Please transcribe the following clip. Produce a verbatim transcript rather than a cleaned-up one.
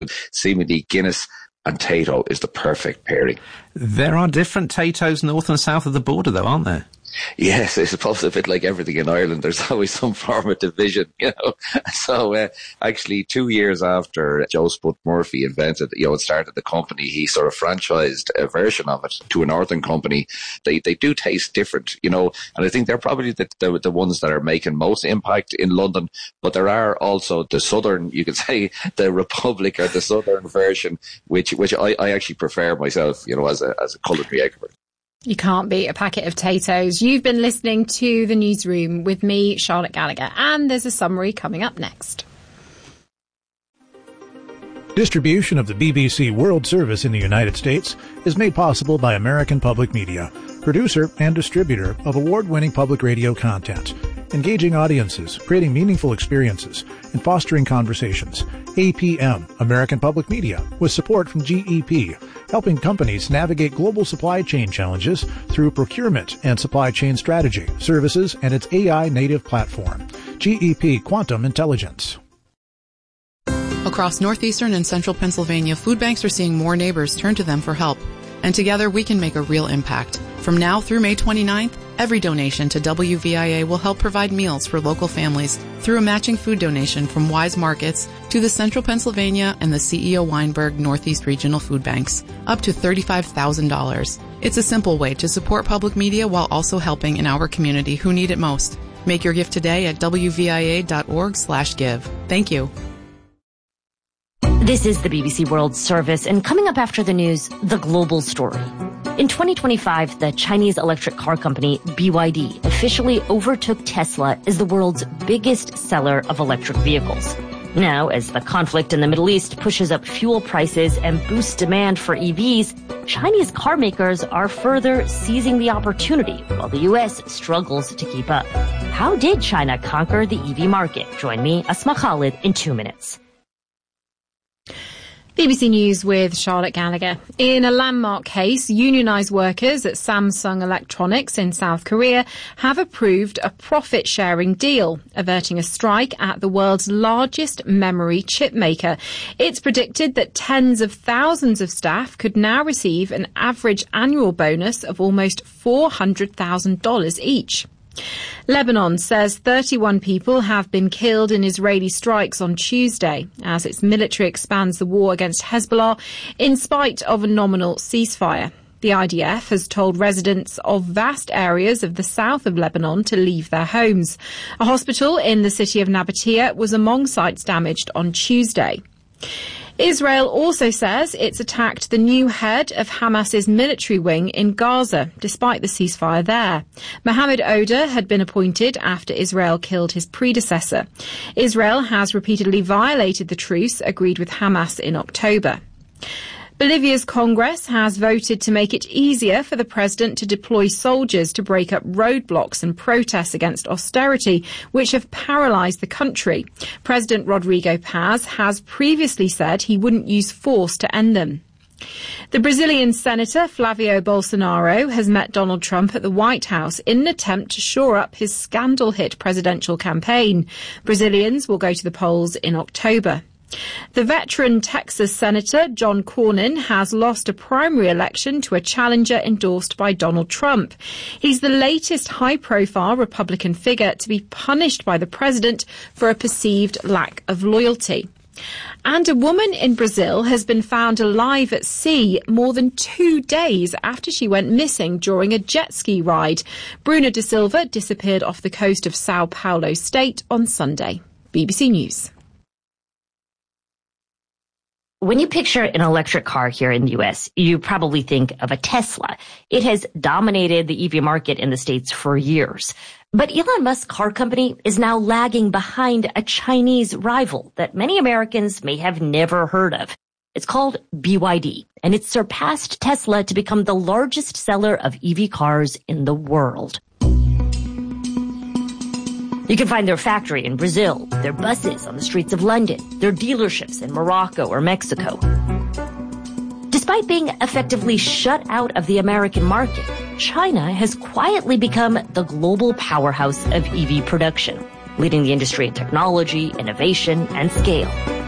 Seemingly Guinness and Tayto is the perfect pairing. There are different Taytos north and south of the border, though, aren't there? Yes, I suppose a bit like everything in Ireland, there's always some form of division, you know. So uh, actually, two years after Joe Spud Murphy invented, you know, and started the company, he sort of franchised a version of it to a northern company. They they do taste different, you know, and I think they're probably the, the the ones that are making most impact in London. But there are also the southern, you could say, the Republic or the southern version, which which I, I actually prefer myself, you know, as a as a culinary expert. You can't beat a packet of Taytos. You've been listening to The Newsroom with me, Charlotte Gallagher, and there's a summary coming up next. Distribution of the B B C World Service in the United States is made possible by American Public Media, producer and distributor of award-winning public radio content, engaging audiences, creating meaningful experiences, and fostering conversations. A P M, American Public Media, with support from G E P, helping companies navigate global supply chain challenges through procurement and supply chain strategy, services, and its A I-native platform. G E P Quantum Intelligence. Across northeastern and central Pennsylvania, food banks are seeing more neighbors turn to them for help. And together we can make a real impact. From now through May twenty-ninth, every donation to W V I A will help provide meals for local families through a matching food donation from Wise Markets to the Central Pennsylvania and the C E O Weinberg Northeast Regional Food Banks, up to thirty-five thousand dollars. It's a simple way to support public media while also helping in our community who need it most. Make your gift today at W V I A dot org slash give. Thank you. This is the B B C World Service, and coming up after the news, the global story. In twenty twenty-five, the Chinese electric car company B Y D officially overtook Tesla as the world's biggest seller of electric vehicles. Now, as the conflict in the Middle East pushes up fuel prices and boosts demand for E Vs, Chinese car makers are further seizing the opportunity while the U S struggles to keep up. How did China conquer the E V market? Join me, Asma Khalid, in two minutes. B B C News with Charlotte Gallagher. In a landmark case, unionised workers at Samsung Electronics in South Korea have approved a profit-sharing deal, averting a strike at the world's largest memory chip maker. It's predicted that tens of thousands of staff could now receive an average annual bonus of almost four hundred thousand dollars each. Lebanon says thirty-one people have been killed in Israeli strikes on Tuesday as its military expands the war against Hezbollah in spite of a nominal ceasefire. The I D F has told residents of vast areas of the south of Lebanon to leave their homes. A hospital in the city of Nabatea was among sites damaged on Tuesday. Israel also says it's attacked the new head of Hamas's military wing in Gaza, despite the ceasefire there. Mohammed Oda had been appointed after Israel killed his predecessor. Israel has repeatedly violated the truce agreed with Hamas in October. Bolivia's Congress has voted to make it easier for the president to deploy soldiers to break up roadblocks and protests against austerity, which have paralysed the country. President Rodrigo Paz has previously said he wouldn't use force to end them. The Brazilian Senator Flavio Bolsonaro has met Donald Trump at the White House in an attempt to shore up his scandal-hit presidential campaign. Brazilians will go to the polls in October. The veteran Texas Senator John Cornyn has lost a primary election to a challenger endorsed by Donald Trump. He's the latest high-profile Republican figure to be punished by the president for a perceived lack of loyalty. And a woman in Brazil has been found alive at sea more than two days after she went missing during a jet ski ride. Bruna da Silva disappeared off the coast of Sao Paulo State on Sunday. B B C News. When you picture an electric car here in the U S, you probably think of a Tesla. It has dominated the E V market in the States for years. But Elon Musk's car company is now lagging behind a Chinese rival that many Americans may have never heard of. It's called B Y D, and it's surpassed Tesla to become the largest seller of E V cars in the world. You can find their factory in Brazil, their buses on the streets of London, their dealerships in Morocco or Mexico. Despite being effectively shut out of the American market, China has quietly become the global powerhouse of E V production, leading the industry in technology, innovation, and scale.